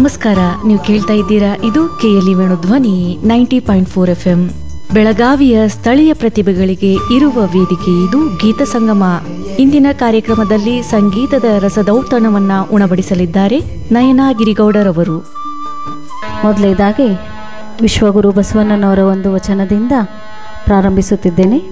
ನಮಸ್ಕಾರ. ನೀವು ಕೇಳ್ತಾ ಇದ್ದೀರಾ, ಇದು ಕೆಎಲ್ಇ ವೇಣುಧ್ವನಿ 90.4 FM. ಬೆಳಗಾವಿಯ ಸ್ಥಳೀಯ ಪ್ರತಿಭೆಗಳಿಗೆ ಇರುವ ವೇದಿಕೆ ಇದು ಗೀತ ಸಂಗಮ. ಇಂದಿನ ಕಾರ್ಯಕ್ರಮದಲ್ಲಿ ಸಂಗೀತದ ರಸದೌತಣವನ್ನ ಉಣಬಡಿಸಲಿದ್ದಾರೆ ನಯನಾ ಗಿರಿಗೌಡರವರು. ಮೊದಲನೇದಾಗಿ ವಿಶ್ವಗುರು ಬಸವಣ್ಣನವರ ಒಂದು ವಚನದಿಂದ ಪ್ರಾರಂಭಿಸುತ್ತಿದ್ದೇನೆ.